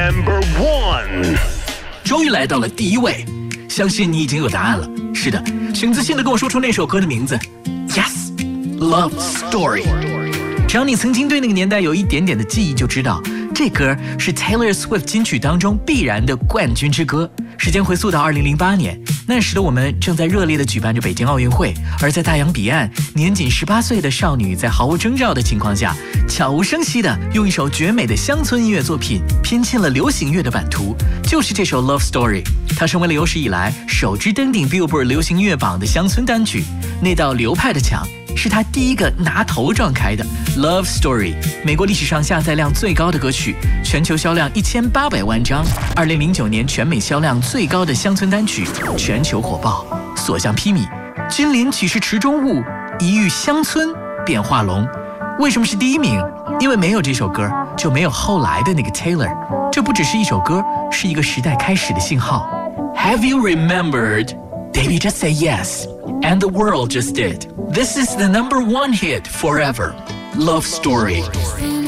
Number 1， 终于来到了第一位，相信你已经有答案了。是的，请自信地跟我说出那首歌的名字。Yes， Love Story。只要你曾经对那个年代有一点点的记忆，就知道这歌是 Taylor Swift 金曲当中必然的冠军之歌。时间回溯到2008年，那时的我们正在热烈地举办着北京奥运会，而在大洋彼岸，年仅18岁的少女在毫无征兆的情况下，悄无声息地用一首绝美的乡村音乐作品拼进了流行乐的版图，就是这首 Love Story。它成为了有史以来首支登顶 Billboard 流行乐榜的乡村单曲。那道流派的墙是他第一个拿头撞开的。 Love Story， 美国历史上下载量最高的歌曲，全球销量1800万张，2009年全美销量最高的乡村单曲，全球火爆。所向披靡，君临岂是池中物，一遇乡村变化龙。为什么是第一名？因为没有这首歌，就没有后来的那个 Taylor。 这不只是一首歌，是一个时代开始的信号。 Have you remembered? Baby, just say yes, and the world just did. This is the number 1 hit forever. Love Story.